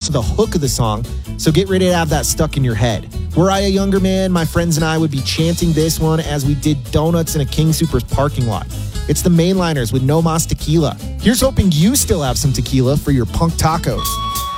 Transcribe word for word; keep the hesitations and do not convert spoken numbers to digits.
to the hook of the song, so get ready to have that stuck in your head. Were I a younger man, my friends and I would be chanting this one as we did donuts in a King Soopers parking lot. It's the Mainliners with No Mas Tequila. Here's hoping you still have some tequila for your punk tacos.